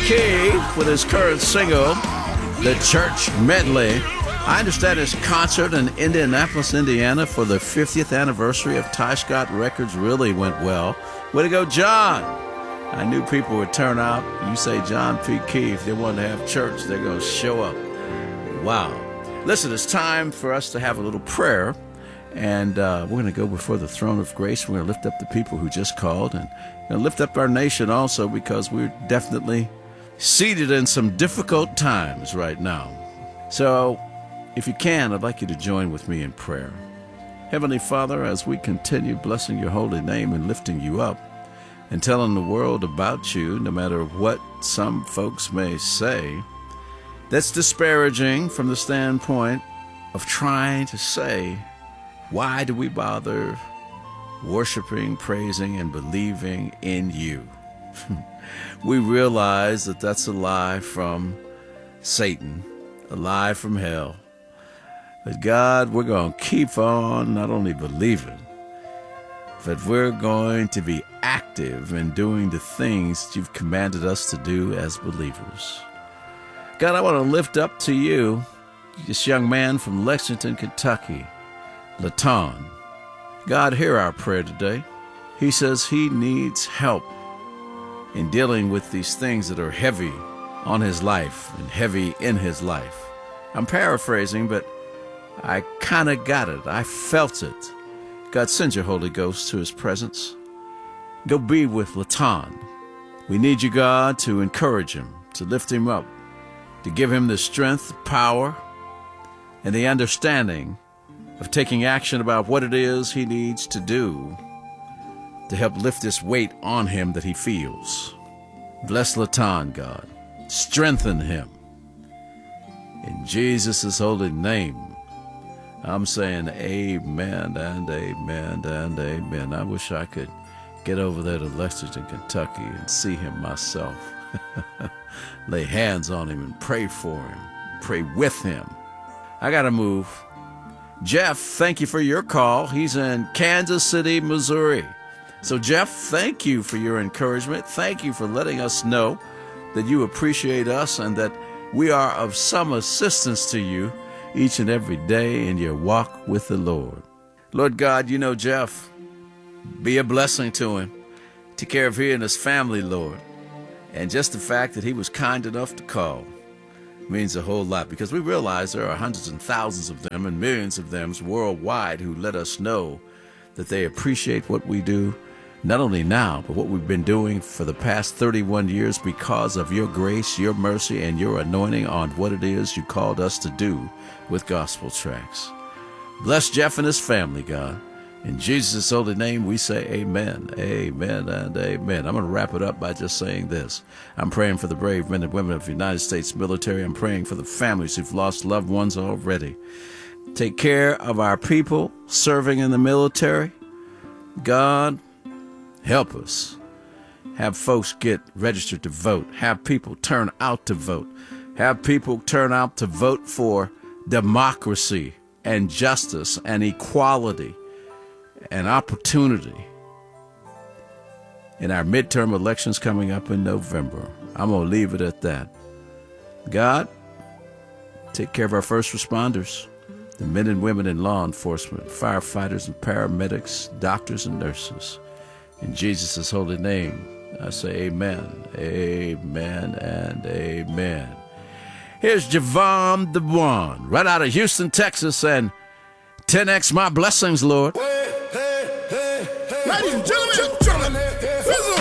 Keith with his current single, The Church Medley. I understand his concert in Indianapolis, Indiana for the 50th anniversary of Ty Scott Records really went well. Way to go, John. I knew people would turn out. You say John P. Keith, they want to have church, they're going to show up. Wow. Listen, it's time for us to have a little prayer. And we're going to go before the throne of grace. We're going to lift up the people who just called and lift up our nation also, because we're definitely seated in some difficult times right now. So if you can, I'd like you to join with me in prayer. Heavenly Father, as we continue blessing your holy name and lifting you up and telling the world about you, no matter what some folks may say, that's disparaging from the standpoint of trying to say, why do we bother worshiping, praising, and believing in you? We realize that that's a lie from Satan, a lie from hell. But God, we're going to keep on not only believing, but we're going to be active in doing the things that you've commanded us to do as believers. God, I want to lift up to you this young man from Lexington, Kentucky, Latan. God, hear our prayer today. He says he needs help in dealing with these things that are heavy on his life and heavy in his life. I'm paraphrasing, but I kind of got it. I felt it. God, send your Holy Ghost to his presence. Go be with Latan. We need you, God, to encourage him, to lift him up, to give him the strength, the power, and the understanding of taking action about what it is he needs to do to help lift this weight on him that he feels. Bless Latan, God. Strengthen him. In Jesus' holy name, I'm saying amen and amen and amen. I wish I could get over there to Lexington, Kentucky and see him myself. Lay hands on him and pray for him. Pray with him. I got to move. Jeff, thank you for your call. He's in Kansas City, Missouri. So, Jeff, thank you for your encouragement. Thank you for letting us know that you appreciate us and that we are of some assistance to you each and every day in your walk with the Lord. Lord God, you know Jeff. Be a blessing to him. Take care of he and his family, Lord. And just the fact that he was kind enough to call means a whole lot, because we realize there are hundreds and thousands of them and millions of them worldwide who let us know that they appreciate what we do, not only now, but what we've been doing for the past 31 years because of your grace, your mercy, and your anointing on what it is you called us to do with Gospel Tracks. Bless Jeff and his family, God. In Jesus' holy name, we say amen, amen, and amen. I'm going to wrap it up by just saying this. I'm praying for the brave men and women of the United States military. I'm praying for the families who've lost loved ones already. Take care of our people serving in the military. God, help us. Have folks get registered to vote. Have people turn out to vote. Have people turn out to vote for democracy and justice and equality and opportunity in our midterm elections coming up in November. I'm going to leave it at that. God, take care of our first responders, the men and women in law enforcement, firefighters and paramedics, doctors and nurses. In Jesus' holy name, I say amen, amen, and amen. Here's Javon the One, right out of Houston, Texas, and 10X my blessings, Lord. Ladies and gentlemen,